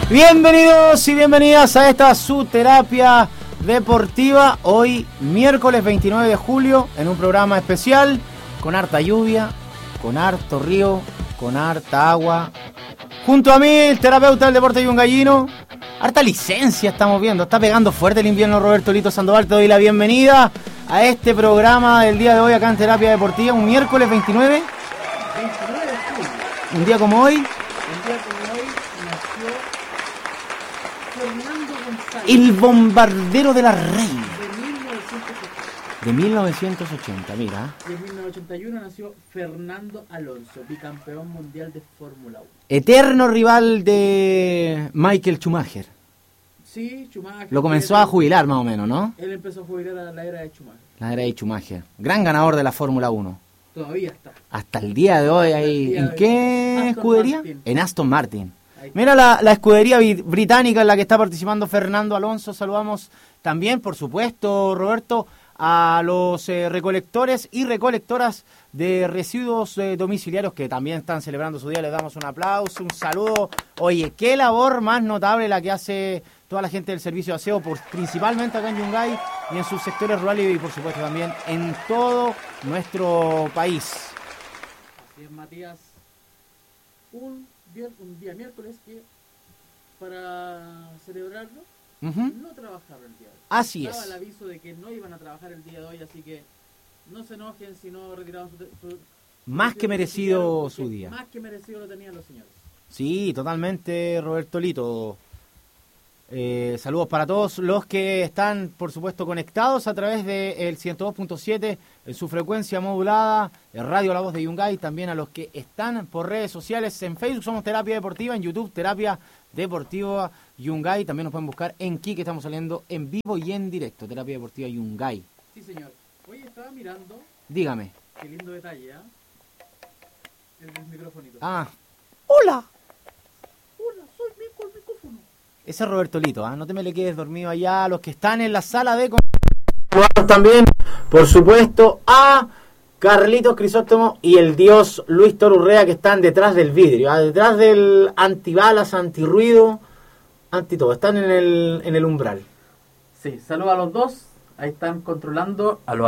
Bienvenidos y bienvenidas a esta su terapia deportiva. Hoy, miércoles 29 de julio, en un programa especial con harta lluvia, con harto río, con harta agua. Junto a mí, el terapeuta del deporte yungayino. Harta licencia estamos viendo. Está pegando fuerte el invierno, Roberto Lito Sandoval. Te doy la bienvenida a este programa del día de hoy acá en Terapia Deportiva. Un miércoles 29. 29 de julio. Un día como hoy. Un día como hoy nació Fernando González. El bombardero de la reina. De 1980. De 1980, mira. Y en 1981 nació Fernando Alonso, bicampeón mundial de Fórmula 1. Eterno rival de Michael Schumacher. Sí, Schumacher. Lo comenzó a jubilar más o menos, ¿no? Él empezó a jubilar a la era de Schumacher. La era de Schumacher. Gran ganador de la Fórmula 1. Todavía está. Hasta el día de hoy. Ahí, ¿en qué Aston escudería? Martin. En Aston Martin. Ahí. Mira la escudería británica en la que está participando Fernando Alonso. Saludamos también, por supuesto, Roberto, a los recolectores y recolectoras de residuos domiciliarios que también están celebrando su día. Les damos un aplauso, un saludo. Oye, qué labor más notable la que hace toda la gente del servicio de aseo, principalmente acá en Yungay y en sus sectores rurales y por supuesto también en todo nuestro país. Así es, Matías. Un día miércoles que para celebrarlo no trabajaron el día de hoy. Así Estaba es. el aviso de que no iban a trabajar el día de hoy, así que no se enojen si no retiraron su Más que merecido su porque día. Más que merecido lo tenían los señores. Sí, totalmente, Roberto Lito. Saludos para todos los que están, por supuesto, conectados a través del 102.7 en su frecuencia modulada, Radio La Voz de Yungay, también a los que están por redes sociales. En Facebook somos Terapia Deportiva, en YouTube Terapia Deportiva Yungay, también nos pueden buscar en Kik, estamos saliendo en vivo y en directo, Terapia Deportiva Yungay. Sí, señor. Oye, estaba mirando, Dígame. qué lindo detalle, ¿eh? El del microfonito. Ah, hola. Hola, soy Mico el micrófono. Ese es Roberto Lito, no te me le quedes dormido allá. A los que están en la sala de... También, por supuesto, a Carlitos Crisóstomo y el dios Luis Toro Urrea, que están detrás del vidrio, detrás del antibalas, antirruido, anti todo. Están en el umbral. Sí, saludos a los dos. Ahí están controlando. Aló.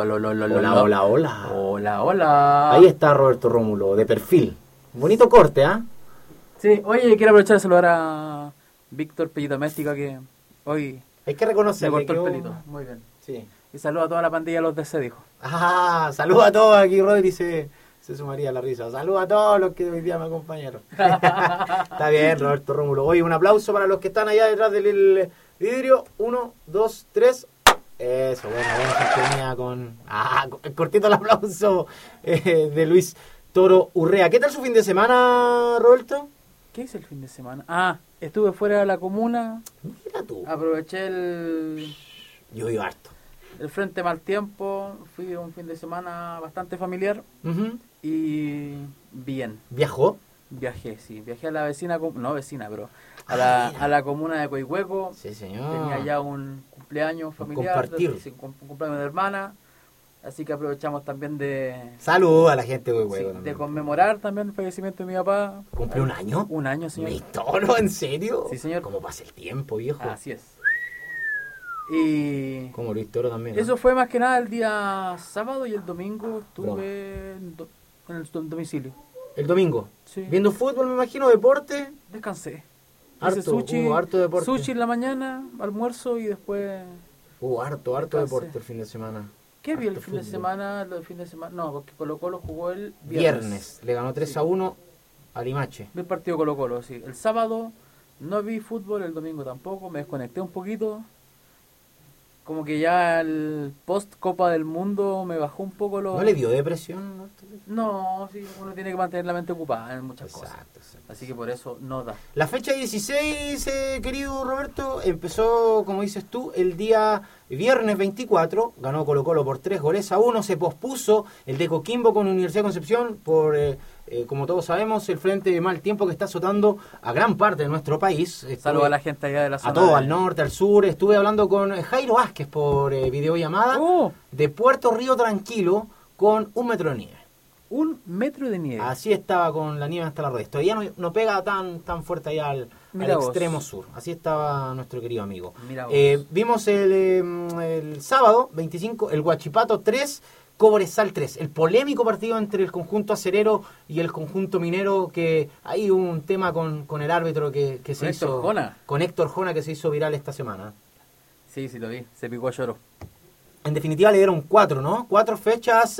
Hola. Ahí está Roberto Rómulo, de perfil. Bonito corte, Sí, oye, quiero aprovechar de saludar a Víctor Pellito Doméstica, que hoy Hay que reconocer. se cortó el pelito. Muy bien. Sí. Y saludo a toda la pandilla de los DC, dijo. Saludos a todos. Aquí Rodri se sumaría a la risa. Saludos a todos los que hoy día me acompañaron. Está bien, Roberto Rómulo. Oye, un aplauso para los que están allá detrás del vidrio. 1, 2, 3. Eso, buena sintonía con cortito el aplauso de Luis Toro Urrea. ¿Qué tal su fin de semana, Roberto? ¿Qué hice el fin de semana? Estuve fuera de la comuna. Mira tú. Aproveché el Yo iba harto. frente mal tiempo. Fui un fin de semana bastante familiar. Y bien. ¿Viajó? Viajé a la vecina, pero a la comuna de Coihueco. Sí, señor. Tenía ya un cumpleaños familiar, compartir. un cumpleaños de hermana, así que aprovechamos también de... Saludos a la gente de Huevo. de conmemorar también el fallecimiento de mi papá. ¿Cumplió un año? Un año, señor. ¿Mi Toro? ¿En serio? Sí, señor. ¿Cómo pasa el tiempo, viejo? Así es. Y... Como Luis Toro también. eso fue más que nada el día sábado, y el domingo estuve en el domicilio. ¿El domingo? Sí. ¿Viendo fútbol, me imagino, deporte? Descansé. Harto, Hice sushi, harto deporte. sushi en la mañana, almuerzo y después... Harto Descansé. deporte el fin de semana. ¿Qué vi el Harto fin de fútbol. semana? Lo del fin de semana. No, porque Colo-Colo jugó el Viernes. Le ganó 3-1 a Limache. Vi el partido Colo-Colo, sí. El sábado no vi fútbol, el domingo tampoco. Me desconecté un poquito. Como que ya el post-Copa del Mundo me bajó un poco los... ¿No le dio depresión? No, sí, uno tiene que mantener la mente ocupada en muchas Exacto. cosas. Así que por eso no da. La fecha 16, querido Roberto, empezó, como dices tú, el día viernes 24. Ganó Colo-Colo por 3-1. Se pospuso el de Coquimbo con Universidad de Concepción por, como todos sabemos, el frente de mal tiempo que está azotando a gran parte de nuestro país. Saludos a la gente allá de la zona. A todo, al norte, al sur. Estuve hablando con Jairo Vázquez por videollamada de Puerto Río Tranquilo con 1 metro de nieve. 1 metro de nieve. Así estaba con la nieve hasta la rodilla. Todavía no pega tan fuerte allá al extremo sur. Así estaba nuestro querido amigo. Vimos el sábado 25 el Huachipato 3, Cobresal 3. El polémico partido entre el conjunto acerero y el conjunto minero, que hay un tema con el árbitro que se hizo... Con Héctor Jona, que se hizo viral esta semana. Sí, lo vi. Se picó a lloro. En definitiva le dieron 4, ¿no? 4 fechas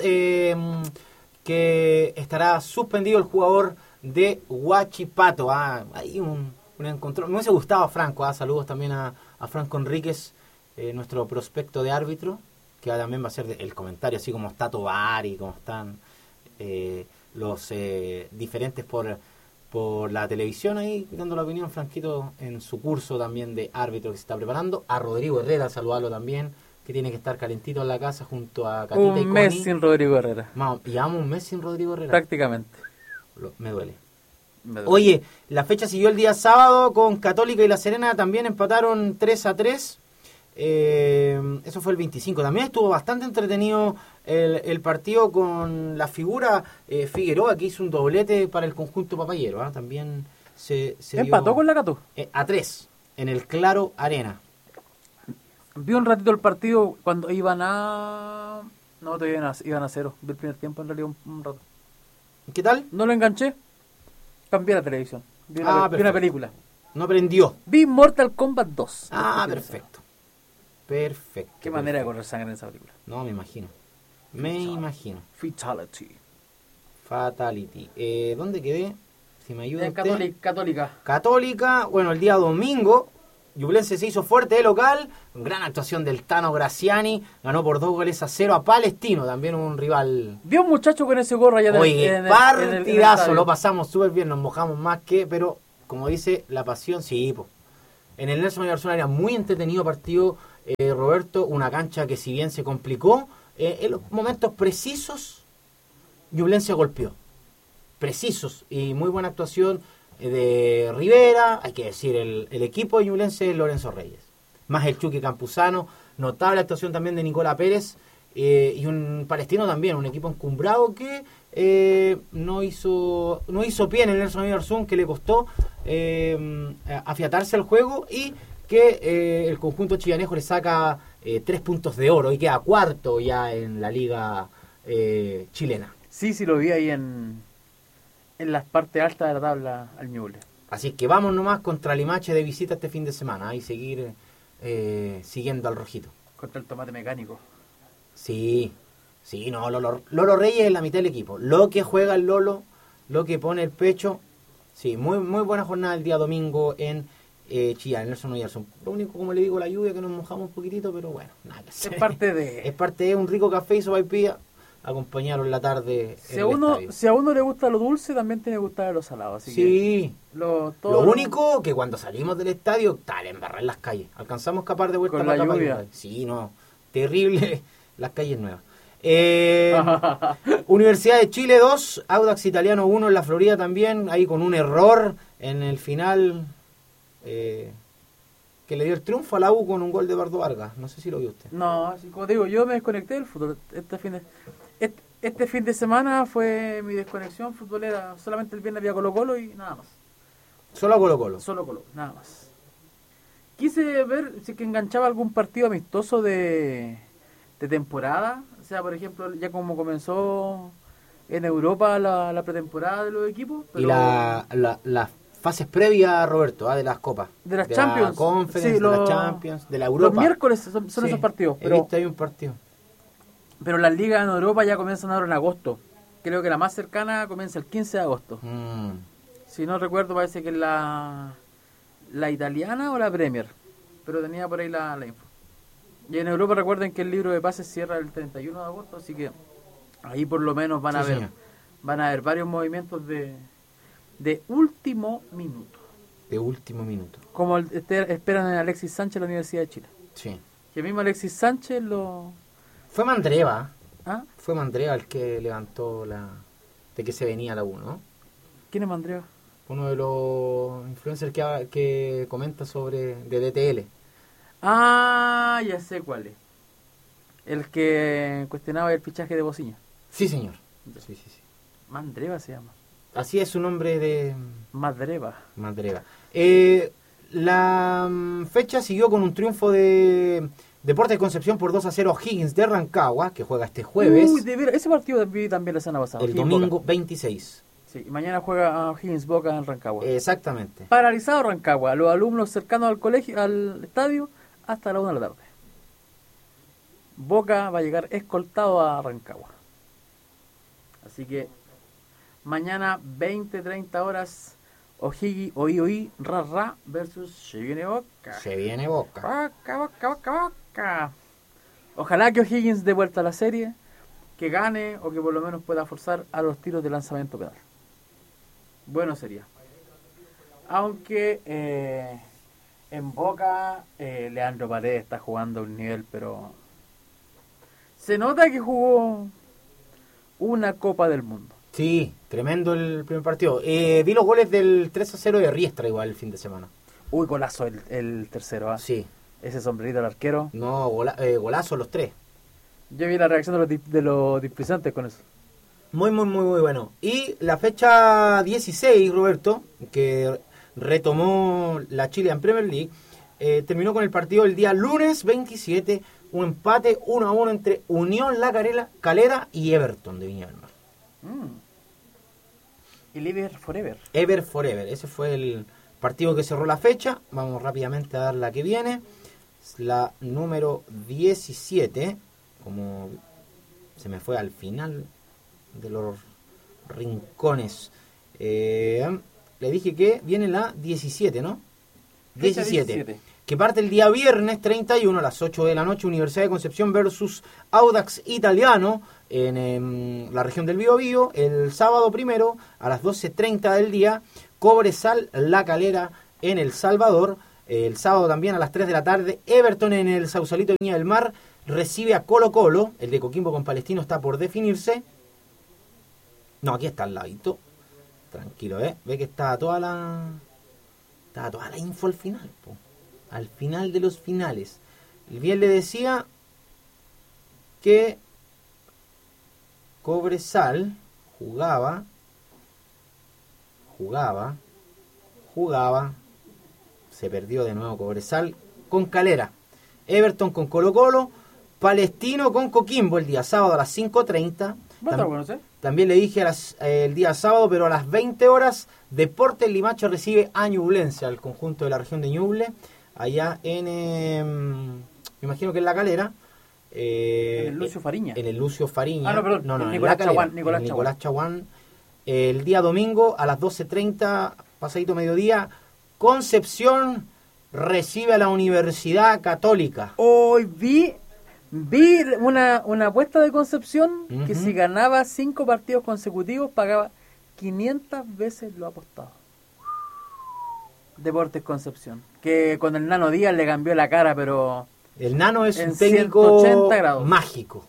que estará suspendido el jugador de Huachipato. Hay un encontrón. Me hubiese gustado a Franco. Saludos también a Franco Enríquez, nuestro prospecto de árbitro, que también va a ser el comentario, así como está Tobar y cómo están los diferentes por la televisión, ahí dando la opinión Franquito en su curso también de árbitro que se está preparando. A Rodrigo Herrera, saludarlo también, que tiene que estar calentito en la casa junto a Catita y Connie. Un mes sin Rodrigo Herrera. Llevamos un mes sin Rodrigo Herrera. Prácticamente. Me duele. Oye, la fecha siguió el día sábado con Católica y La Serena, también empataron 3-3. Eso fue el 25. También estuvo bastante entretenido el partido con la figura Figueroa, que hizo un doblete para el conjunto papayero. También se ¿empató dio, con la Cató? A 3 en el Claro Arena. Vi un ratito el partido cuando iban a... No, todavía iban a 0. Vi el primer tiempo en realidad un rato. ¿Qué tal? No lo enganché. Cambié la televisión. Vi una película. No prendió. Vi Mortal Kombat 2. Perfecto. Perfecto. Qué manera de correr sangre en esa película. No, me imagino. Me imagino. Fatality. ¿Dónde quedé? Si me ayuda usted. Católica. Bueno, el día domingo, Ñublense se hizo fuerte de local. Gran actuación del Tano Graciani. Ganó por 2-0 a Palestino. También un rival. Vi a un muchacho con ese gorro allá partidazo. Lo pasamos súper bien. Nos mojamos más que... Pero, como dice, la pasión, sí, po. En el Nelson Garzón era muy entretenido partido, Roberto. Una cancha que, si bien se complicó, en los momentos precisos, Ñublense golpeó. Precisos. Y muy buena actuación de Rivera. Hay que decir, el equipo de Ñublense, Lorenzo Reyes. Más el Chucky Campuzano. Notable actuación también de Nicola Pérez. Y un palestino también, un equipo encumbrado que no hizo pie en el Nelson Garzón, que le costó afiatarse al juego, y que el conjunto chillanejo le saca 3 puntos de oro y queda cuarto ya en la liga chilena. Sí, lo vi ahí en las partes altas de la tabla al Ñuble. Así que vamos nomás contra Limache de visita este fin de semana y seguir siguiendo al rojito. Contra el Tomate Mecánico. Sí, no, Lolo Reyes es la mitad del equipo. Lo que juega el Lolo, lo que pone el pecho. Sí, muy buena jornada el día domingo en Chillán, en Nelson Garzón. Lo único, como le digo, la lluvia, que nos mojamos un poquitito, pero bueno, nada que hacer. Es parte de un rico café y sopaipilla. Acompañaron la tarde. Si a uno le gusta lo dulce, también tiene que gustar lo salado. Así sí. Lo único que cuando salimos del estadio, embarrar en las calles. Alcanzamos a escapar de vuelta con la lluvia. Sí, no, terrible. Las calles nuevas. Universidad de Chile 2, Audax Italiano 1 en la Florida también, ahí con un error en el final que le dio el triunfo a la U con un gol de Eduardo Vargas. No sé si lo vio usted. No, así como digo, yo me desconecté del fútbol. Este fin de semana fue mi desconexión futbolera. Solamente el viernes había Colo-Colo y nada más. ¿Solo Colo-Colo? Solo Colo, nada más. Quise ver si que enganchaba algún partido amistoso de temporada. O sea, por ejemplo, ya como comenzó en Europa la pretemporada de los equipos. Pero... Y las fases previas, Roberto, de las copas. De las Champions. La Conference, de las Champions, de la Europa. Los miércoles son esos partidos. Pero, he visto ahí un partido. Pero las ligas en Europa ya comienzan ahora en agosto. Creo que la más cercana comienza el 15 de agosto. Si no recuerdo, parece que es la italiana o la Premier. Pero tenía por ahí la info. Y en Europa recuerden que el libro de pases cierra el 31 de agosto, así que ahí por lo menos van a haber varios movimientos de último minuto. De último minuto. Como esperan en Alexis Sánchez en la Universidad de Chile. Sí. Que mismo Alexis Sánchez Fue Mandreva. ¿Ah? Fue Mandreva el que levantó de que se venía la U, ¿no? ¿Quién es Mandreva? Uno de los influencers que comenta de DTL. Ah, ya sé cuál es. El que cuestionaba el fichaje de Bociña. Sí, señor. Sí. Mandreva se llama. Así es su nombre de... Mandreva. La fecha siguió con un triunfo de Deportes Concepción por 2-0 a O'Higgins de Rancagua, que juega este jueves. Uy, de veras, ese partido vi también la semana pasada. El domingo 26. Sí, mañana juega O'Higgins Boca en Rancagua. Exactamente. Paralizado Rancagua, los alumnos cercanos al colegio, al estadio, hasta la 1 de la tarde. Boca va a llegar escoltado a Rancagua. Así que mañana 20-30 horas O'Higgins, oí, ra versus Se Viene Boca. Se Viene Boca. Boca. Ojalá que O'Higgins dé vuelta a la serie, que gane o que por lo menos pueda forzar a los tiros de lanzamiento penal. Bueno sería. Aunque en Boca Leandro Paredes está jugando a un nivel, pero se nota que jugó una Copa del Mundo. Sí, tremendo el primer partido. Vi los goles del 3-0 de Riestra igual el fin de semana. Uy, golazo el tercero, ¿ah? Sí. Ese sombrerito del arquero. No, golazo los tres. Yo vi la reacción de los displicantes con eso. Muy bueno. Y la fecha 16, Roberto, que retomó la Chilean Premier League, terminó con el partido el día lunes 27, un empate 1-1 entre Unión La Calera y Everton de Viña del Mar. Y Ever Forever. Ever Forever, ese fue el partido que cerró la fecha. Vamos rápidamente a dar la que viene. La número 17, como se me fue al final de los rincones. Le dije que viene la 17, ¿no? 17. Que parte el día viernes 31 a las 8 de la noche, Universidad de Concepción versus Audax Italiano en la región del Biobío. El sábado primero a las 12:30 del día, Cobresal La Calera en El Salvador. El sábado también a las 3 de la tarde, Everton en el Sausalito de Viña del Mar recibe a Colo Colo. El de Coquimbo con Palestino está por definirse. No, aquí está al ladito. Tranquilo, ve que está toda la info al final, po. Al final de los finales. El bien le decía que Cobresal jugaba, se perdió de nuevo Cobresal con Calera, Everton con Colo Colo, Palestino con Coquimbo el día sábado a las 5:30. También le dije el día sábado, pero a las 20 horas, Deportes Limache recibe a Ñublense, al conjunto de la región de Ñuble, allá en, me imagino que en La Calera. En el Lucio Fariña. En el Lucio Fariña. Ah, no, perdón. No, Nicolás Chaguán. El día domingo a las 12:30, pasadito mediodía, Concepción recibe a la Universidad Católica. Hoy vi una apuesta de Concepción que si ganaba 5 partidos consecutivos pagaba 500 veces lo apostado. Deportes Concepción. Que con el Nano Díaz le cambió la cara, pero... El Nano es un técnico 180 grados. mágico.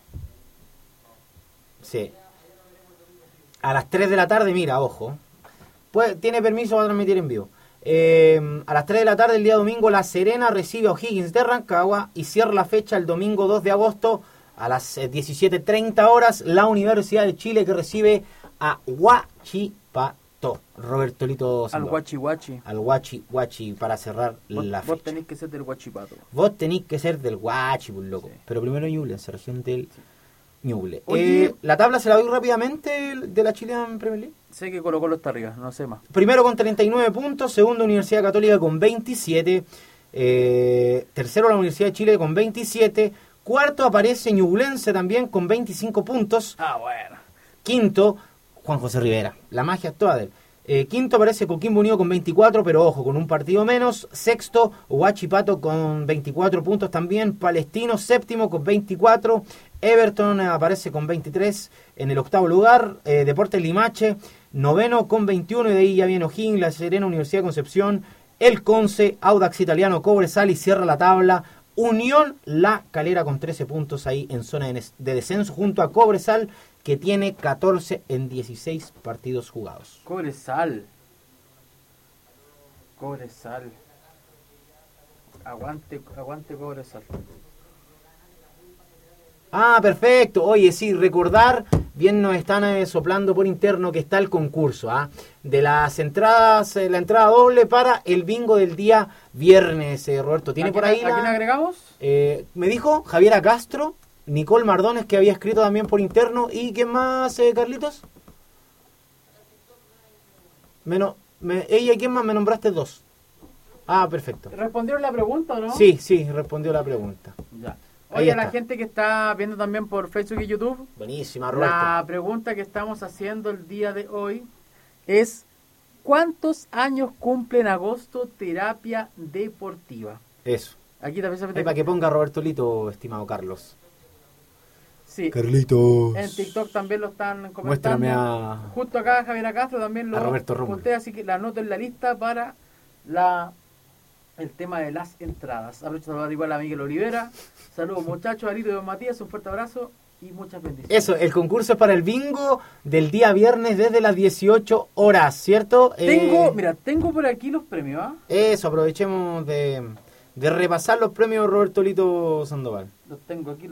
Sí. A las 3 de la tarde, mira, ojo. Pues tiene permiso para transmitir en vivo. A las 3 de la tarde el día domingo, La Serena recibe a O'Higgins de Rancagua y cierra la fecha el domingo 2 de agosto a las 17:30 horas, la Universidad de Chile que recibe a Huachipato. Roberto Lito Al Huachi. Al Huachi para cerrar la fecha. Vos tenés que ser del Huachipato. Vos tenés que ser del Huachi, pues, loco. Sí. Pero primero Ñublense, región del Ñuble. La tabla se la doy rápidamente de la Chilean Premier League. Sé que Colo Colo está arriba, no sé más. Primero con 39 puntos, segundo Universidad Católica con 27, tercero la Universidad de Chile con 27, cuarto aparece Ñublense también con 25 puntos. Ah, bueno. Quinto, Juan José Rivera, la magia es toda de él. Quinto aparece Coquimbo Unido con 24, pero ojo, con un partido menos. Sexto, Huachipato con 24 puntos también. Palestino, séptimo con 24. Everton aparece con 23 en el octavo lugar. Deportes Limache, noveno con 21. Y de ahí ya viene O'Higgins, La Serena, Universidad de Concepción, El Conce, Audax Italiano, Cobresal y cierra la tabla Unión La Calera con 13 puntos ahí en zona de descenso junto a Cobresal, que tiene 14 en 16 partidos jugados. Cobresal. Aguante Cobresal. Ah, perfecto. Oye, sí, recordar bien nos están soplando por interno que está el concurso de las entradas, la entrada doble para el bingo del día viernes. Roberto, ¿tiene por ahí? ¿A quién agregamos? Me dijo Javiera Castro, Nicole Mardones, que había escrito también por interno. ¿Y quién más, Carlitos? Ella y quién más, me nombraste 2. Ah, perfecto. ¿Respondieron la pregunta o no? Sí, respondió la pregunta. Ya. Oye, a la gente que está viendo también por Facebook y YouTube. Buenísima, Roberto. La pregunta que estamos haciendo el día de hoy es: ¿cuántos años cumple en agosto Terapia Deportiva? Eso. Aquí también se para que ponga Roberto Lito, estimado Carlos. Sí. Carlitos. En TikTok también lo están comentando. Muéstrame a... Justo acá Javier Castro también lo conté, así que la anoto en la lista para el tema de las entradas. Aprovecho de saludar igual a Miguel Olivera. Saludos muchachos, Arito y Don Matías, un fuerte abrazo y muchas bendiciones. Eso, el concurso es para el bingo del día viernes desde las 18 horas, ¿cierto? Tengo por aquí los premios, ¿ah? Eso, aprovechemos de repasar los premios Roberto Lito Sandoval. Los tengo aquí.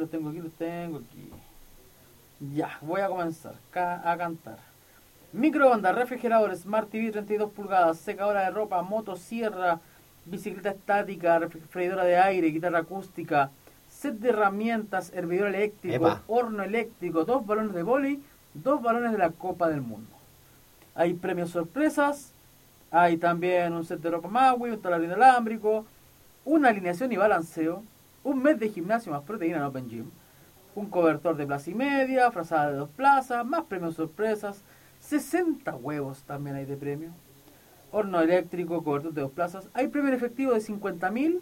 Ya, voy a comenzar a cantar. Microondas, refrigerador, Smart TV 32 pulgadas, secadora de ropa, motosierra, bicicleta estática, freidora de aire, guitarra acústica, set de herramientas, hervidor eléctrico, horno eléctrico, 2 balones de vóley, 2 balones de la Copa del Mundo. Hay premios sorpresas, hay también un set de ropa Maui, un taladro inalámbrico, una alineación y balanceo, un mes de gimnasio más proteína en Open Gym, un cobertor de plaza y media, frazada de 2 plazas, más premios sorpresas, 60 huevos también hay de premio, horno eléctrico, cobertor de 2 plazas, hay premio en efectivo de 50.000,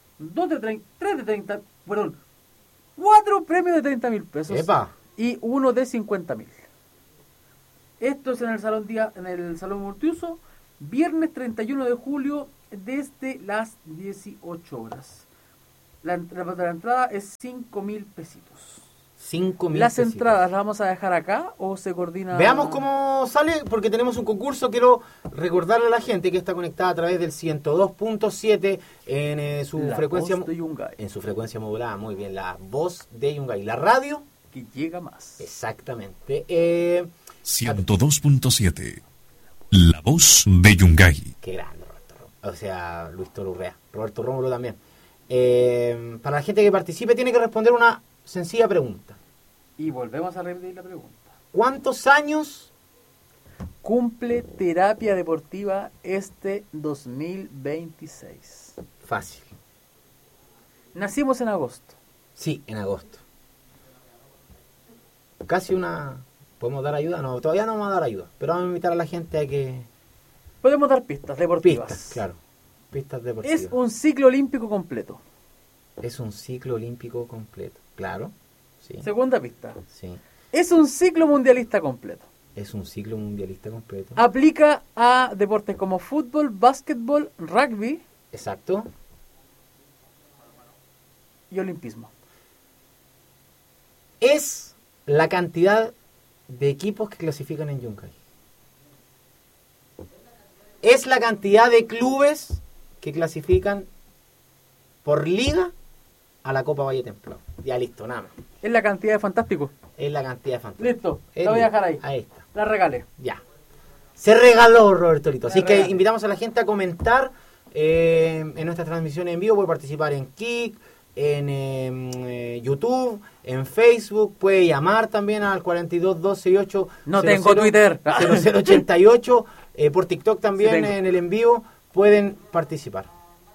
4 premios de 30.000 pesos. ¡Epa! Y uno de 50.000. Esto es en el Salón Multiuso, viernes 31 de julio desde las 18 horas. La entrada es 5.000 pesitos. 5.000 ¿Las pesitos. entradas las vamos a dejar acá o se coordina? Veamos cómo sale, porque tenemos un concurso. Quiero recordarle a la gente que está conectada a través del 102.7 en su frecuencia modulada. Muy bien, la voz de Yungay. La radio que llega más. Exactamente. 102.7 la voz de Yungay. Qué grande, Roberto. O sea, Luis Toro Urrea. Roberto Rómulo también. Para la gente que participe tiene que responder una sencilla pregunta. Y volvemos a repetir la pregunta. ¿Cuántos años cumple Terapia Deportiva este 2026? Fácil. Nacimos en agosto. Sí, en agosto. Casi una... ¿Podemos dar ayuda? No, todavía no vamos a dar ayuda. Pero vamos a invitar a la gente a que... Podemos dar pistas deportivas. Pistas, claro. Pistas deportivas. Es un ciclo olímpico completo. Es un ciclo olímpico completo. Claro. Sí. Segunda pista. Sí. Es un ciclo mundialista completo. Es un ciclo mundialista completo. Aplica a deportes como fútbol, básquetbol, rugby. Exacto. Y olimpismo. Es la cantidad de equipos que clasifican en Yungay. Es la cantidad de clubes que clasifican por liga a la Copa Valle Templado. Ya listo, nada más. Es la cantidad de fantásticos. Es la cantidad de fantásticos. Listo, la voy a dejar ahí. Ahí está. La regale. Ya. Se regaló, Roberto Lito. Así que regale. invitamos a la gente a comentar en nuestras transmisiones en vivo. Puede participar en Kik, en YouTube, en Facebook. Puede llamar también al 42-268. No tengo Twitter. 0088. Por TikTok también, sí, en el en vivo. Pueden participar.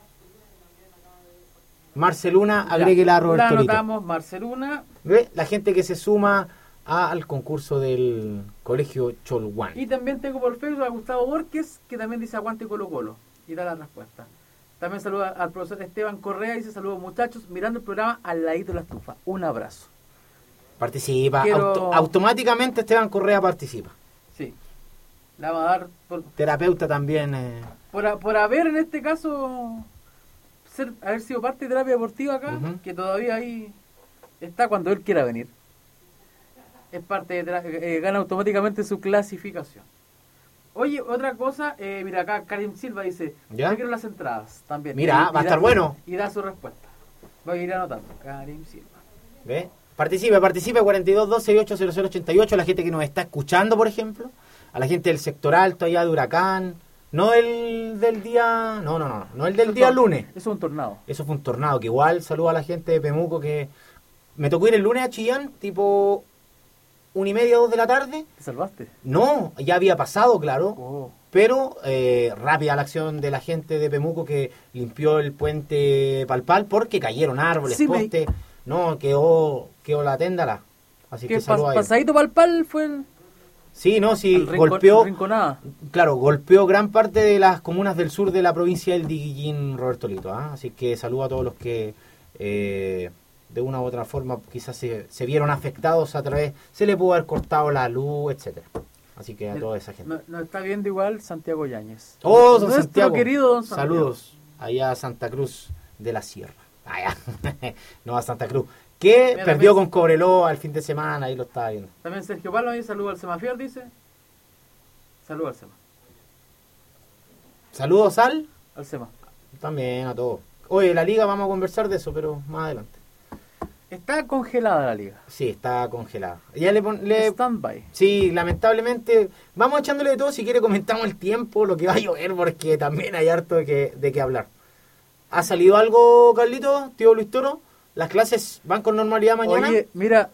Marceluna, agréguela a Roberto Lito. La anotamos, Marceluna. ¿Ve? La gente que se suma al concurso del Colegio Cholguán. Y también tengo por Facebook a Gustavo Borges, que también dice aguante Colo Colo. Y da la respuesta. También saluda al profesor Esteban Correa y dice saludos muchachos, mirando el programa al ladito de la estufa. Un abrazo. Participa. Automáticamente Esteban Correa participa. Sí. La va a dar terapeuta también. Por haber en este caso haber sido parte de terapia deportiva acá, que todavía ahí está cuando él quiera venir. Es parte de gana automáticamente su clasificación. Oye, otra cosa, mira acá Karim Silva dice, ¿ya? Yo quiero las entradas también. Mira, va a estar bueno. Y da su respuesta. Voy a ir anotando, Karim Silva. ¿Ve? Participe 4212680088, la gente que nos está escuchando, por ejemplo, a la gente del sector alto allá de Huracán, no el del día, no el del día lunes. Eso es un tornado. Eso fue un tornado, que igual saludo a la gente de Pemuco, que me tocó ir el lunes a Chillán, tipo 1:30, 2 de la tarde. ¿Te salvaste? No, ya había pasado, claro. Oh. Pero rápida la acción de la gente de Pemuco que limpió el puente Palpal porque cayeron árboles, Sí, postes. No, quedó la téndala. Así que saludos a ellos. Pasadito Palpal fue el... Sí, no, sí, golpeó. golpeó gran parte de las comunas del sur de la provincia del Diguillín, Roberto Lito. Así que saludo a todos los que de una u otra forma quizás se vieron afectados a través, se le pudo haber cortado la luz, etcétera. Así que a toda esa gente. Nos está viendo igual Santiago Yáñez. Oh, don Nuestro Santiago. querido don Santiago. Saludos allá a Santa Cruz de la Sierra. Allá. No, a Santa Cruz. Que Mira, perdió también- con Cobreloa el fin de semana, ahí lo estaba viendo. También Sergio Palo ahí, saludo al Semafiel, dice. Saludo al Sema. Saludos al... Sema. También a todos. Oye, la liga vamos a conversar de eso, pero más adelante. Está congelada la liga. Sí, está congelada. Ya le Stand-by. Sí, lamentablemente, vamos echándole de todo. Si quiere comentamos el tiempo, lo que va a llover, porque también hay harto de qué hablar. ¿Ha salido algo, Carlito, tío Luis Toro? ¿Las clases van con normalidad mañana? Oye, mira,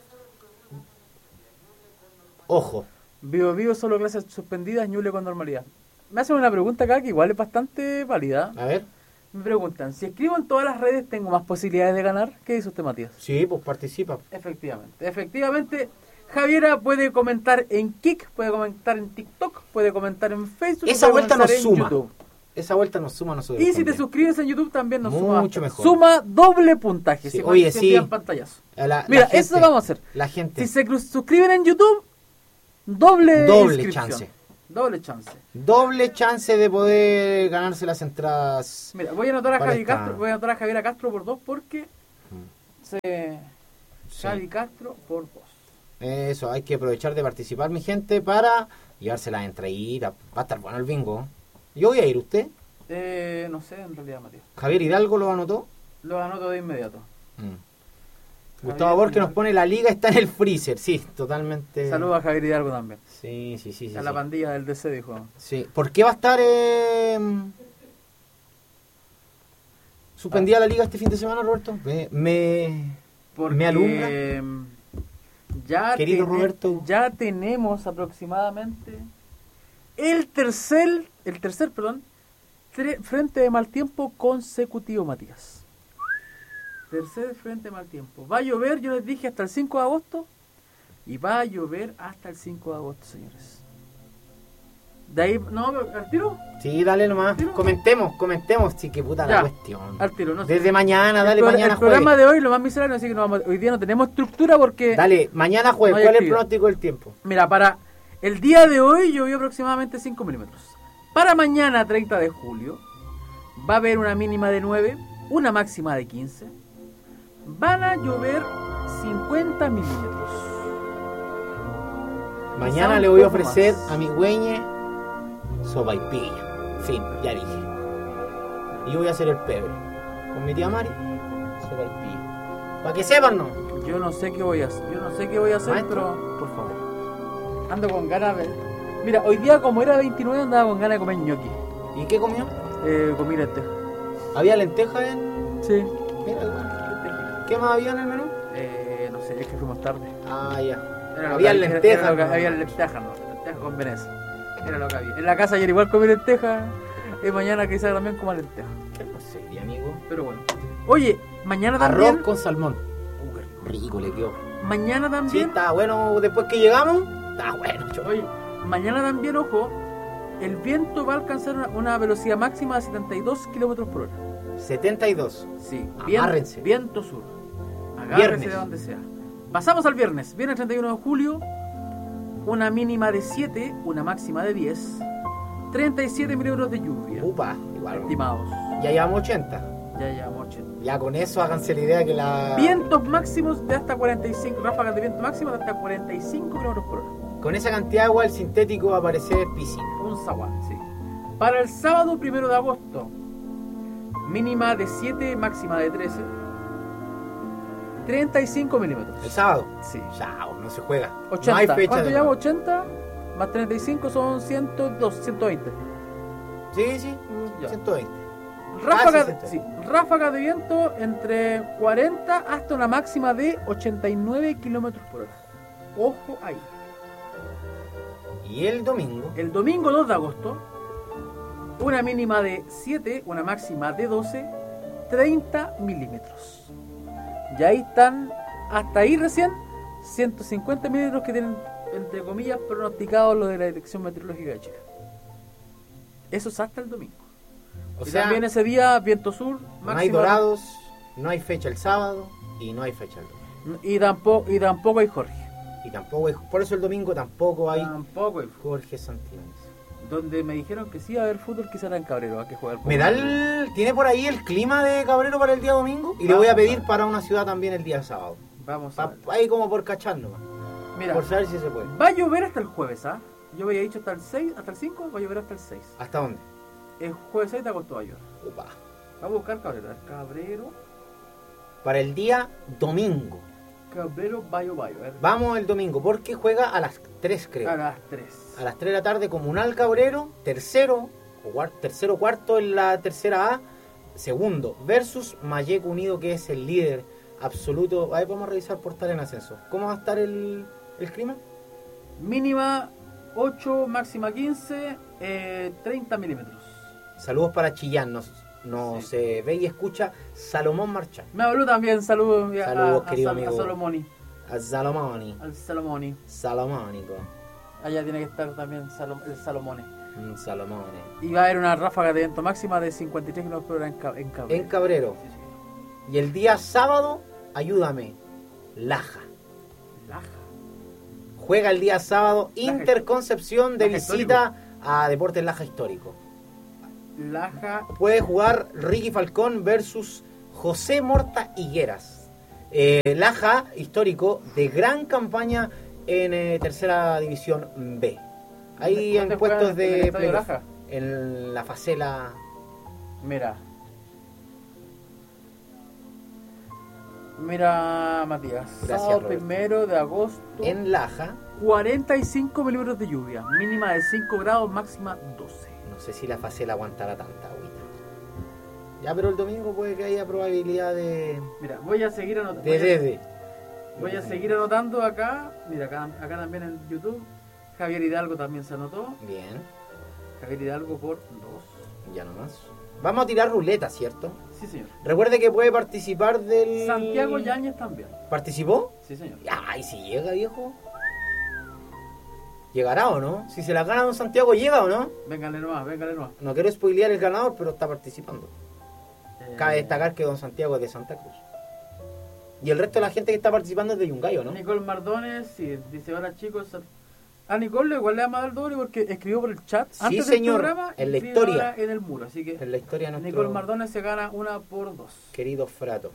Ojo. Vivo solo clases suspendidas, Ñuble con normalidad. Me hacen una pregunta acá que igual es bastante válida. A ver. Me preguntan, si escribo en todas las redes, ¿tengo más posibilidades de ganar? ¿Qué dice usted, Matías? Sí, pues participa. Efectivamente, Javiera puede comentar en Kik, puede comentar en TikTok, puede comentar en Facebook. Esa puede vuelta comentar nos en suma. YouTube. Esa vuelta nos suma a nosotros. Y si te también. suscribes en YouTube también nos suma. Mucho mejor. Suma doble puntaje. Sí, si oye, se sí. envían pantallazos. La Mira, gente- eso vamos a hacer. La gente. Si se suscriben en YouTube, doble inscripción. chance. Doble chance. Doble chance de poder ganarse las entradas. Mira, voy a anotar a Para Javi esta- Castro, voy a anotar a Javiera Castro por 2 porque Sí. Javi Castro por 2. Eso, hay que aprovechar de participar, mi gente, para llevarse las entraditas. Va a estar bueno el bingo. Yo voy a ir, ¿usted? No sé, en realidad, Matías. Javier Hidalgo lo anotó. Lo anoto de inmediato. Gustavo Borges nos pone: la liga está en el freezer. Sí, totalmente. Saludos a Javier Hidalgo también. Sí. A la pandilla del DC, dijo. Sí. ¿Por qué va a estar suspendida la liga este fin de semana, Roberto? Me alumbra. Querido Roberto. Ya tenemos aproximadamente el tercer frente de mal tiempo consecutivo, Matías. Tercer frente de mal tiempo. Va a llover, yo les dije, hasta el 5 de agosto. Y va a llover hasta el 5 de agosto, señores. De ahí, ¿no? ¿Al tiro? Sí, dale nomás. ¿Tiro? Comentemos. Sí, que puta Ya, la cuestión. al tiro, no sé. Desde mañana, dale El mañana programa jueves. de hoy lo más miserable, así que hoy día no tenemos estructura porque... Dale, mañana jueves. No hay ¿Cuál es el actividad. pronóstico del tiempo? Mira, para el día de hoy llovió aproximadamente 5 milímetros. Para mañana, 30 de julio, va a haber una mínima de 9, una máxima de 15. Van a llover 50 milímetros. Mañana Quizá le un voy a poco ofrecer más. a mi güeñe sopaipilla. Fin, ya dije. Y yo voy a hacer el pebre. Con mi tía Mari, sopaipilla. Para que sepan, ¿no? Yo no sé qué voy a hacer. Maestro. Pero por favor. Ando con ganas de... Mira, hoy día como era 29 andaba con ganas de comer ñoqui. ¿Y qué comió? Comí lentejas. ¿Había lentejas en...? Sí. Mira, bueno. ¿Qué más había en el menú? No sé, es que fuimos tarde. Ah, ya. Era lo Había que lentejas. era lo que- ¿no? había lentejas, no. Lentejas con Venecia. Era lo que había. En la casa ayer igual comí lentejas. Y mañana quizás también coma lentejas. ¿Qué no sé, amigo? Pero bueno. Oye, mañana también. Arroz con salmón. Qué rico le quedó. Mañana Sí, también. está bueno después que llegamos. Está bueno, yo. Oye, mañana también, ojo. El viento va a alcanzar una velocidad máxima de 72 kilómetros por hora. 72. Sí, Agárrense. viento sur. Agárrense Viernes. de donde sea. Pasamos al viernes. Viernes 31 de julio. Una mínima de 7, una máxima de 10. 37 milímetros de lluvia. Upa, igual. Estimados. Ya llevamos 80. Ya llevamos 80. Ya con eso háganse la idea que la... Vientos máximos de hasta 45. Ráfagas de viento máximo de hasta 45 kilómetros por hora. Con esa cantidad de agua el sintético va a parecer piscina. Un zaguán, sí. Para el sábado 1 de agosto. Mínima de 7, máxima de 13. 35 milímetros. ¿El sábado? Sí. Chao, no se juega. 80. No hay fecha. ¿Cuánto de llamo? nuevo. 80 más 35 son 102, 120. Sí, Ya. 120. Ráfaga, sí, 120. sí, ráfaga de viento entre 40 hasta una máxima de 89 kilómetros por hora. Ojo ahí. Y el domingo. El domingo 2 de agosto, una mínima de 7, una máxima de 12, 30 milímetros. Y ahí están, hasta ahí recién, 150 milímetros que tienen, entre comillas, pronosticados lo de la Dirección Meteorológica de Chile. Eso es hasta el domingo. O Y sea, también ese día, viento sur, no hay máxima- dorados, no hay fecha el sábado y no hay fecha el domingo. y tampoco hay Jorge. Y tampoco hay, por eso el domingo tampoco hay Tampoco hay Jorge Santibáñez. Donde me dijeron que sí iba a haber fútbol, quizá era en Cabrero, hay que jugar. ¿Me da tiene por ahí el clima de Cabrero para el día domingo? Y le voy a pedir para una ciudad también el día sábado. Vamos a ver. Ahí como por cachar nomás. Mira, Por saber si se puede. va a llover hasta el jueves, ¿ah? Yo había dicho hasta el 6, hasta el 5, va a llover hasta el 6. ¿Hasta dónde? El jueves 6 de agosto va a llover. Upa. Vamos a buscar Cabrero. Cabrero, Para el día domingo. Bayo. Vamos el domingo, porque juega a las 3, creo. A las 3. A las 3 de la tarde, Comunal Cabrero, tercero cuarto en la tercera A, segundo, versus Mayec Unido, que es el líder absoluto. Ahí vamos a revisar portal en ascenso. ¿Cómo va a estar el clima? Mínima 8, máxima 15, 30 milímetros. Saludos para Chillán, nos ve y escucha Salomón Marchán. Me habló también, saludos Saludos, querido amigo. a Salomoni. A Salomoni. Al Salomoni. Salomónico. Allá tiene que estar también el Salomone. Salomone. Y va a haber una ráfaga de viento máxima de 53 km por hora en Cabrero. En Cabrero. Sí, sí. Y el día sábado, ayúdame, Laja. Laja. Juega el día sábado Laja Interconcepción de Laja visita a Deportes Laja Histórico. Laja. Puede jugar Ricky Falcón versus José Morta Higueras. Laja Histórico de gran campaña en tercera división B. Ahí ¿Dónde en juegan? puestos ¿En el de Estadio playoff. Laja? En la facela. Mira, Matías. Gracias, Sábado Roberto. 1 de agosto. En Laja. 45 milímetros de lluvia. Mínima de 5 grados, máxima 12. No sé si la facela aguantará tanta agüita. Ya, pero el domingo puede que haya probabilidad de Mira, voy a seguir anotando. Dede. Voy a seguir anotando acá. Mira, acá también en YouTube. Javier Hidalgo también se anotó. Bien, Javier Hidalgo por 2. ya nomás. Vamos a tirar ruleta, ¿cierto? Sí, señor. Recuerde que puede participar del... Santiago Yáñez también. ¿Participó? Sí, señor. Ay, si llega, viejo. ¿Llegará o no? Si se la gana don Santiago, ¿llega o no? Véngale nomás, véngale nomás. No quiero spoilear el ganador, pero está participando. Cabe Eh, destacar que don Santiago es de Santa Cruz. Y el resto de la gente que está participando es de Yungayo, ¿no? Nicole Mardones, sí, dice, hola chicos. A Nicole igual le vamos a dar el doble porque escribió por el chat Sí, antes del señor, programa y en la escribe historia. ahora en el muro. Así que En la historia de nuestro Nicole Mardones se gana 1 por 2. querido Frato.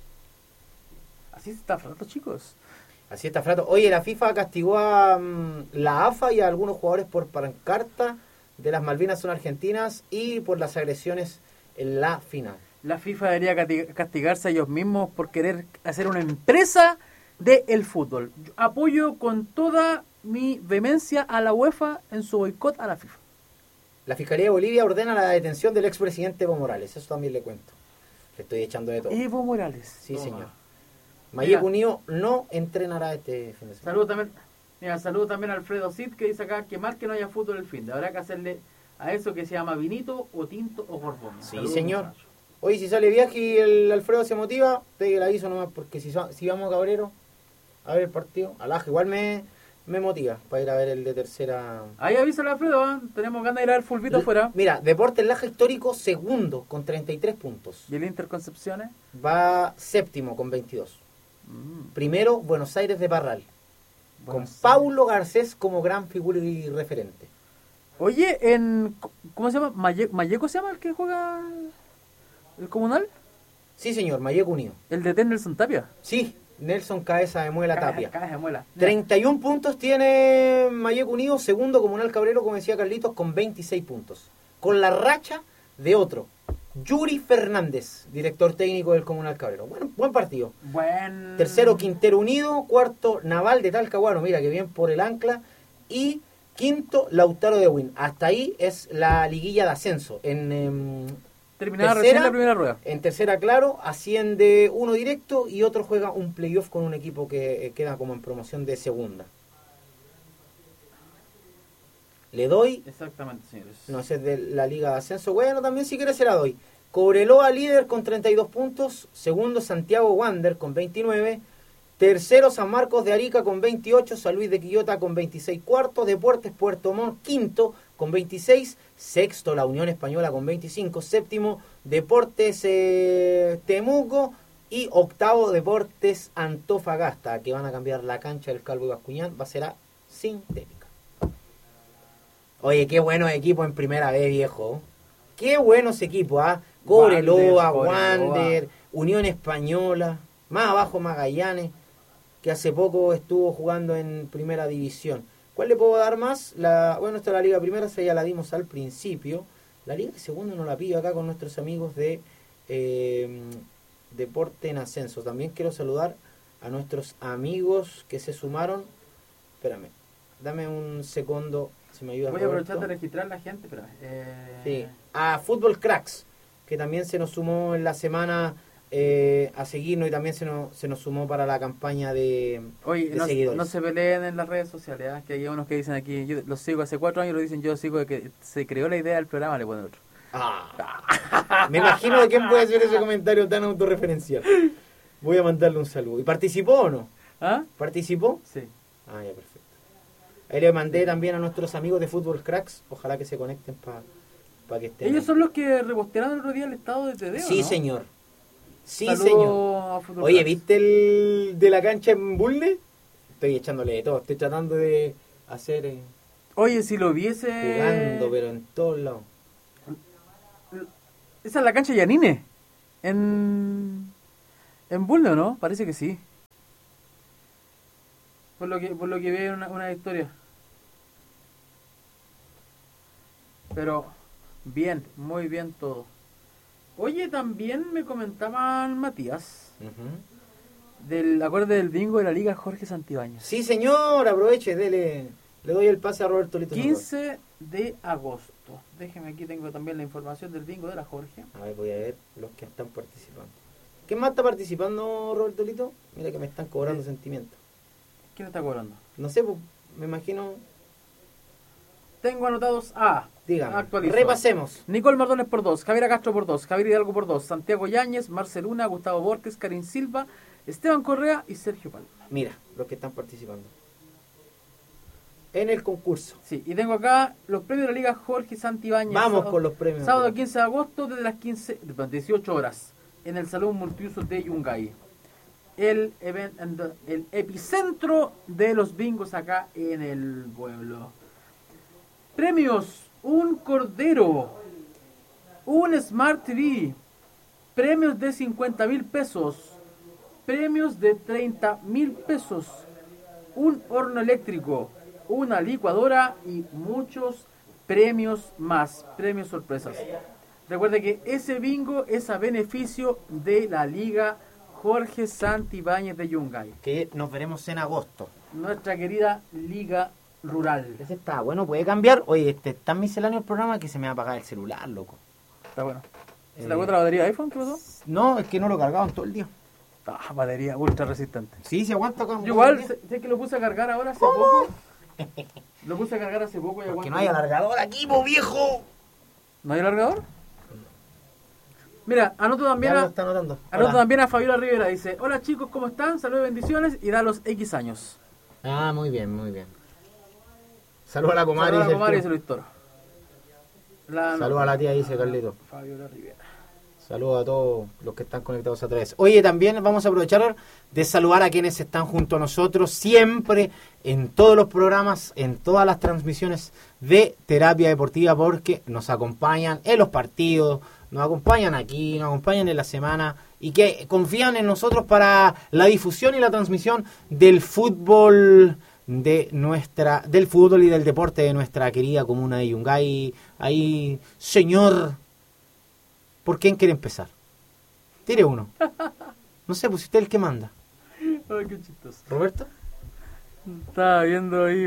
Así se está frato, chicos. Así está, Frato. Oye, la FIFA castigó a la AFA y a algunos jugadores por pancarta de las Malvinas son argentinas y por las agresiones en la final. La FIFA debería castigarse a ellos mismos por querer hacer una empresa del fútbol. Yo apoyo con toda mi vehemencia a la UEFA en su boicot a la FIFA. La Fiscalía de Bolivia ordena la detención del expresidente Evo Morales. Eso también le cuento. Le estoy echando de todo. Evo Morales. Sí, Toma. señor. Mayek Mira. Unido no entrenará este fin de semana. Saludo también a Alfredo Cid, que dice acá que mal que no haya fútbol el fin de. Habrá que hacerle a eso que se llama vinito o tinto o borbón. Sí, Saludos, señor. muchachos. Hoy si sale viaje y el Alfredo se motiva, pegue el aviso nomás, porque si vamos a Cabrero a ver el partido, Alaja igual me motiva para ir a ver el de tercera. Ahí avísale a Alfredo, ¿eh? Tenemos ganas de ir a ver fulbito afuera. Mira, Deportes Laja Histórico segundo con 33 puntos. ¿Y el Inter Concepciones? Va séptimo con 22. Primero, Buenos Aires de Parral. Con Buenos Paulo Garcés como gran figura y referente. Oye, ¿cómo se llama? ¿Malleco se llama el que juega el Comunal? Sí, señor, Mayek Unido. El de Nelson Tapia. Sí, Nelson Cabeza de Muela Tapia. Cabeza de muela. 31 puntos tiene Mayek Unido, segundo Comunal Cabrero, como decía Carlitos, con 26 puntos. Con la racha de otro, Yuri Fernández, director técnico del Comunal Cabrero. Bueno, buen partido. Buen... Tercero, Quintero Unido. Cuarto, Naval de Talcahuano. Mira que bien por el ancla. Y quinto, Lautaro de Win. Hasta ahí es la liguilla de ascenso. Terminada recién la primera rueda. En tercera, claro, asciende uno directo y otro juega un playoff con un equipo que queda como en promoción de segunda. Le doy... Exactamente, señores. No sé, de la Liga de Ascenso. Bueno, también si quieres se la doy. Cobreloa líder con 32 puntos. Segundo, Santiago Wander con 29. Tercero, San Marcos de Arica con 28. San Luis de Quillota con 26. Cuarto, Deportes Puerto Montt. Quinto, con 26. Sexto, la Unión Española con 25. Séptimo, Deportes Temuco. Y octavo, Deportes Antofagasta, que van a cambiar la cancha del Calvo y Bascuñán. Va a ser sintética. Oye, qué buenos equipos en primera vez, viejo. Qué buenos equipos, ¿ah? Cobreloa, Wander, Unión Española, más abajo Magallanes, que hace poco estuvo jugando en primera división. ¿Cuál le puedo dar más? Bueno, esta es la Liga Primera, esa ya la dimos al principio. La Liga Segunda no la pillo acá con nuestros amigos de Deporte en Ascenso. También quiero saludar a nuestros amigos que se sumaron. Espérame, dame un segundo. Si me ayuda, voy a aprovechar de registrar la gente, pero sí. A Fútbol Cracks, que también se nos sumó en la semana a seguirnos y también se nos sumó para la campaña de seguidores. No se peleen en las redes sociales, ¿eh? Que hay unos que dicen aquí, yo los sigo hace 4 años, lo dicen, yo sigo de que se creó la idea del programa, le ponen otro. Me imagino de quién puede ser ese comentario tan autorreferencial. Voy a mandarle un saludo. ¿Y participó o no? ¿Ah? ¿Participó? Sí. Ah, ya, perfecto. Ahí le mandé también a nuestros amigos de Fútbol Cracks. Ojalá que se conecten para que estén. Ellos son los que repostearon el otro día el estado de Tedeo, sí, ¿no? Señor. Sí, Saludo señor. Oye, ¿viste el de la cancha en Bulne? Estoy echándole de todo. Estoy tratando de hacer... Oye, si lo viese... Jugando, pero en todos lados. Esa es la cancha Yanine. En Bulne, ¿o no? Parece que sí. Por lo que vi en una historia. Pero bien, muy bien todo. Oye, también me comentaban Matías acuérdate del bingo de la Liga Jorge Santibáñez. Sí, señor, aproveche, le doy el pase a Roberto Lito. 15 de agosto. Déjeme, aquí tengo también la información del bingo de la Jorge. A ver, voy a ver los que están participando. ¿Quién más está participando, Roberto Lito? Mira que me están cobrando sentimientos. ¿Quién está cobrando? No sé, pues, me imagino... Tengo anotados a... Dígame, actualizo. repasemos. Nicole Mardones por 2, Javier Castro por 2, Javier Hidalgo por 2, Santiago Yáñez, Marceluna, Gustavo Borges, Karin Silva, Esteban Correa y Sergio Palma. Mira, los que están participando en el concurso. Sí, y tengo acá los premios de la Liga Jorge Santibáñez. Vamos con los premios. Sábado 15 de agosto desde las 18 horas en el Salón Multiuso de Yungay. El epicentro de los bingos acá en el pueblo. Premios: un cordero, un Smart TV, premios de 50,000 pesos, premios de 30,000 pesos, un horno eléctrico, una licuadora y muchos premios más, premios sorpresas. Recuerde que ese bingo es a beneficio de la Liga Jorge Santibáñez de Yungay, que nos veremos en agosto. Nuestra querida Liga Rural. Ese está bueno, puede cambiar. Oye, es tan misceláneo el programa que se me va a apagar el celular, loco. Está bueno. ¿Se le agotó la batería de iPhone? ¿Qué pasó? No, es que no lo cargaban todo el día. Batería ultra resistente. Sí, se aguanta con... Yo igual, sé que lo puse a cargar ahora hace poco. Lo puse a cargar hace poco y aguanta. Que no hay alargador aquí, po, viejo. ¿No hay alargador? Mira, anoto también también a Fabiola Rivera. Dice: hola chicos, ¿cómo están? Saludos y bendiciones. Y da los X años. Ah, muy bien, muy bien. Saludos a la comadre. Saludos a la comadre, dice Luis Toro. Saludos a la tía, dice Carlito. Fabiola Rivera. Saludos a todos los que están conectados a través. Oye, también vamos a aprovechar de saludar a quienes están junto a nosotros siempre en todos los programas, en todas las transmisiones de Terapia Deportiva, porque nos acompañan en los partidos, nos acompañan aquí, nos acompañan en la semana y que confían en nosotros para la difusión y la transmisión del fútbol del fútbol y del deporte de nuestra querida comuna de Yungay. Ahí, señor ¿Por quién quiere empezar? Tire uno. No sé, pues usted es el que manda. Ay, qué chistoso. ¿Roberto? Estaba viendo ahí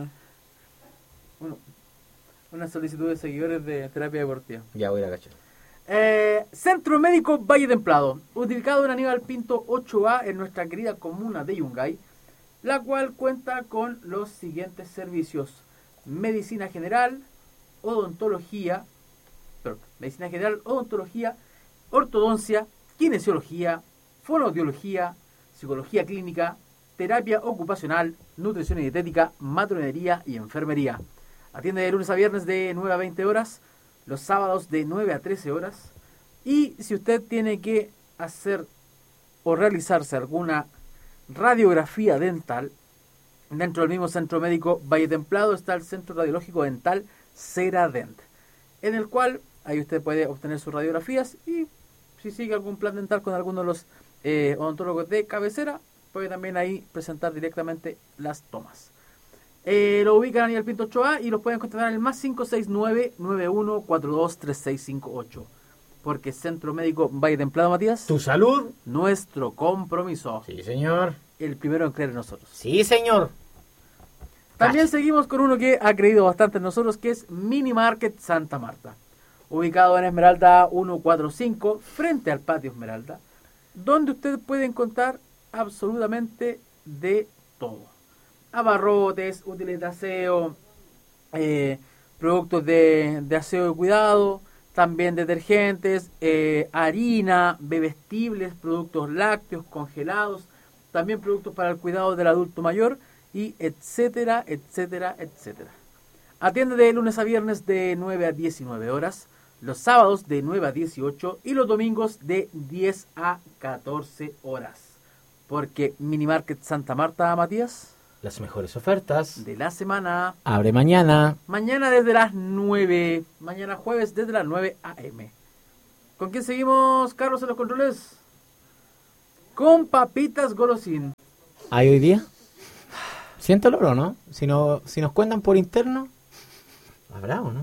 una solicitud de seguidores de terapia deportiva. Ya voy a cachar. Centro Médico Valle Templado, ubicado en Aníbal Pinto 8A en nuestra querida comuna de Yungay, la cual cuenta con los siguientes servicios: medicina general, odontología, ortodoncia, kinesiología, fonoaudiología, psicología clínica, terapia ocupacional, nutrición y dietética, matronería y enfermería. Atiende de lunes a viernes de 9 a 20 horas, los sábados de 9 a 13 horas. Y si usted tiene que hacer o realizarse alguna radiografía dental, dentro del mismo Centro Médico Valle Templado está el Centro Radiológico Dental Ceradent, en el cual ahí usted puede obtener sus radiografías y si sigue algún plan dental con alguno de los odontólogos de cabecera, puede también ahí presentar directamente las tomas. Lo ubican a Aníbal Pinto 8A y los pueden contactar en el más 569-9142-3658. Porque Centro Médico Valle Templado, Matías, ¿Tu salud? nuestro compromiso. Sí, señor. El primero en creer en nosotros. Sí, señor. También seguimos con uno que ha creído bastante en nosotros, que es Mini Market Santa Marta. Ubicado en Esmeralda 145, frente al Patio Esmeralda, donde usted puede encontrar absolutamente de todo. Abarrotes, útiles de aseo, productos de aseo y cuidado, también detergentes, harina, bebestibles, productos lácteos, congelados, también productos para el cuidado del adulto mayor, y etcétera, etcétera, etcétera. Atiende de lunes a viernes de 9 a 19 horas, los sábados de 9 a 18 y los domingos de 10 a 14 horas. Porque Mini Market Santa Marta, Matías, Las mejores ofertas de la semana. Abre mañana. Mañana desde las 9. Mañana jueves desde las 9 a.m. ¿Con quién seguimos, Carlos, en los controles? Con Papitas Golosín. ¿Hay hoy día? Siento el oro, ¿no? Si nos cuentan por interno, habrá o no.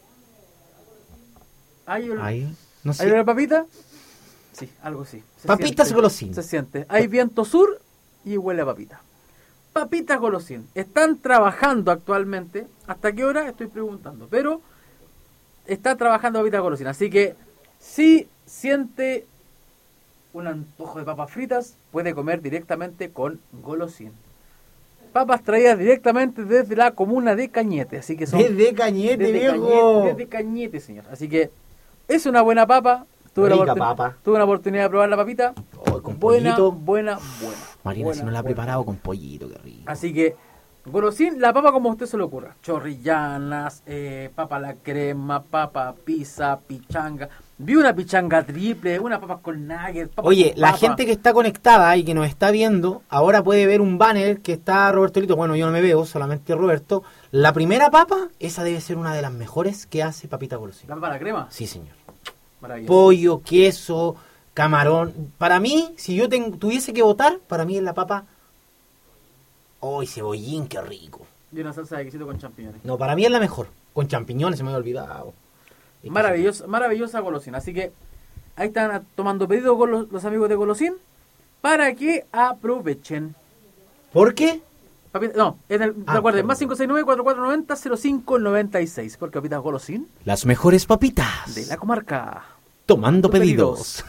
¿Hay no sé. ¿Hay una papita? Sí, algo sí. Papitas Golosín. Se siente. Hay viento sur y huele a papita. Papitas Golosín. Están trabajando actualmente. ¿Hasta qué hora? Estoy preguntando. Pero está trabajando Papitas Golosín. Así que si siente un antojo de papas fritas, puede comer directamente con Golosín. Papas traídas directamente desde la comuna de Cañete. Así que son Desde Cañete, viejo. desde Cañete, señor. Así que es una buena papa. Tuve una oportunidad de probar la papita. Oh, con pollito. Buena. Marina, buena, si no la ha buena. preparado con pollito, qué rico. Así que, Golosín, la papa como a usted se le ocurra. Chorrillanas, papa a la crema, papa pizza, pichanga. Vi una pichanga triple, una papa con nuggets. Oye, la gente que está conectada y que nos está viendo, ahora puede ver un banner que está Roberto Lito. Bueno, yo no me veo, solamente Roberto. La primera papa, esa debe ser una de las mejores que hace Papita Golosín. ¿La papa a la crema? Sí, señor. Maravilloso. Pollo, queso, camarón. Para mí, si yo tuviese que votar, para mí es la papa. ¡Ay, cebollín, qué rico! Y una salsa de quesito con champiñones. No, para mí es la mejor. Con champiñones, se me había olvidado. Maravillosa Golosín. Así que ahí están tomando pedido con los amigos de Golosín para que aprovechen. ¿Por qué? Recuerden, más 569-4490-0596. Porque Papitas Golosín, las mejores papitas de la comarca. Tomando pedidos.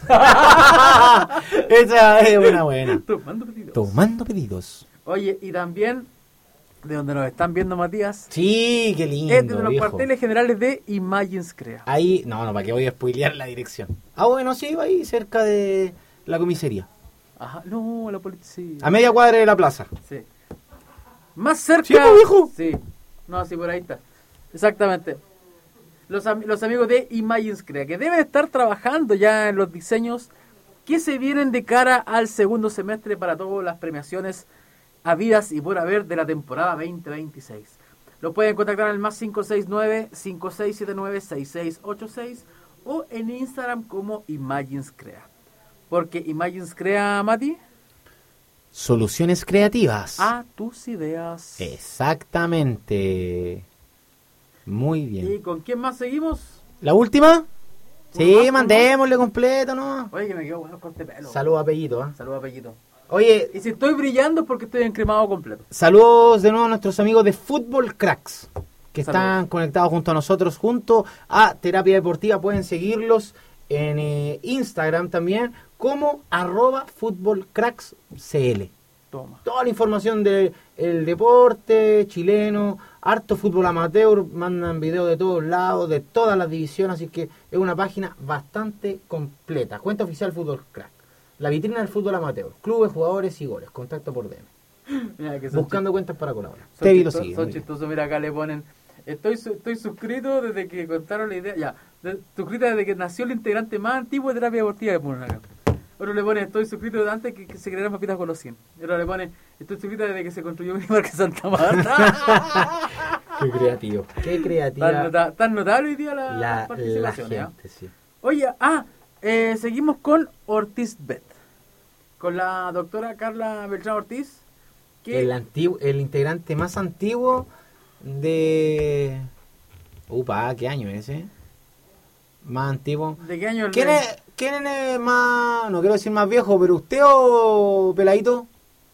Esa es buena. Tomando pedidos. Oye, y también, de donde nos están viendo, Matías. Sí, qué lindo, es de los viejo. cuarteles generales de Imagines Crea. Ahí, no, ¿para qué voy a spoilear la dirección? Ah, bueno, sí, va ahí cerca de la comisaría. Ajá, no, la policía. A media cuadra de la plaza. Sí. Más cerca. ¿Sí, viejo? Sí. No, sí, por ahí está. Exactamente. Los amigos de Imagines Crea, que deben estar trabajando ya en los diseños que se vienen de cara al segundo semestre para todas las premiaciones habidas y por haber de la temporada 2026. Lo pueden contactar al más 569-5679-6686 o en Instagram como Imagines Crea. Porque Imagines Crea, Mati, soluciones creativas a tus ideas. Exactamente. Muy bien. ¿Y con quién más seguimos? ¿La última? Sí, mandémosle completo, ¿no? Oye, que me quedo bueno el corte de pelo. Saludos a Pellito, ¿eh? Saludos a Pellito. Oye, Y si estoy brillando es porque estoy encremado completo. saludos de nuevo a nuestros amigos de Fútbol Cracks, que Saludos. están conectados junto a nosotros, junto a Terapia Deportiva. Pueden seguirlos en Instagram también, como @FútbolCracksCL. Toma. Toda la información del deporte chileno, harto fútbol amateur, mandan videos de todos lados, de todas las divisiones, así que es una página bastante completa. Cuenta oficial Fútbol Crack. La vitrina del fútbol amateur, clubes, jugadores y goles. Contacto por DM. Mira que son Buscando cuentas para colaborar. Son Tevi lo chistosos, sigue. son muy bien. chistosos, mira acá le ponen, estoy suscrito desde que contaron la idea, ya, suscrito desde que nació el integrante más antiguo de Terapia Deportiva de ponen acá. Otro le pone, estoy suscrito desde antes que se crearan papitas con los 100. Y otro le pone, estoy suscrito desde que se construyó mi parque Santa Marta. Qué creativo. Qué creativa Tan notable hoy día la la participación. ¿ya? gente, sí. Oye, seguimos con Ortiz Bet, con la doctora Carla Beltrán Ortiz, que El integrante más antiguo de... ¿qué año es ese? Más antiguo. ¿de qué año? ¿Quién es más, no quiero decir más viejo, pero usted o Peladito?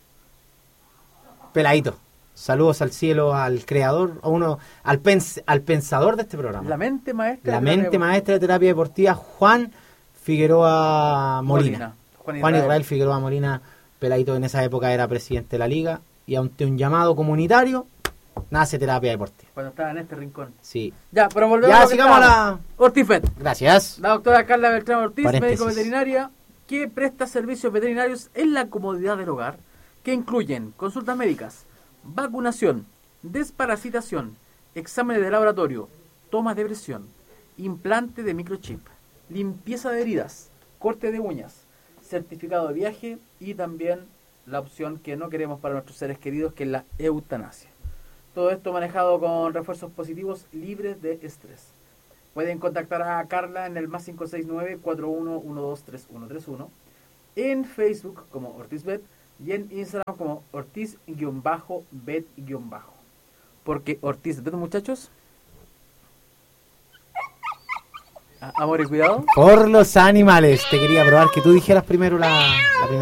Peladito. Saludos al cielo, al creador, al pensador de este programa. La mente maestra. La mente maestra de terapia deportiva, Juan Figueroa Molina. Juan Israel Figueroa Molina. Peladito en esa época era presidente de la liga y ante un llamado comunitario nace terapia deportiva. Cuando estaba en este rincón. Sí. Ya, pero volvemos Ya, a lo que sigamos a estábamos. la... Ortiz Bet. Gracias. La doctora Carla Beltrán Ortiz, Paréntesis. médico veterinaria, que presta servicios veterinarios en la comodidad del hogar, que incluyen consultas médicas, vacunación, desparasitación, exámenes de laboratorio, tomas de presión, implante de microchip, limpieza de heridas, corte de uñas, certificado de viaje y también la opción que no queremos para nuestros seres queridos, que es la eutanasia. Todo esto manejado con refuerzos positivos libres de estrés. Pueden contactar a Carla en el más 569-4112-3131, en Facebook como OrtizBet y en Instagram como Ortiz-Bet-. Porque OrtizBet, muchachos. Amor y cuidado. Por los animales. Te quería probar que tú dijeras primero la primera.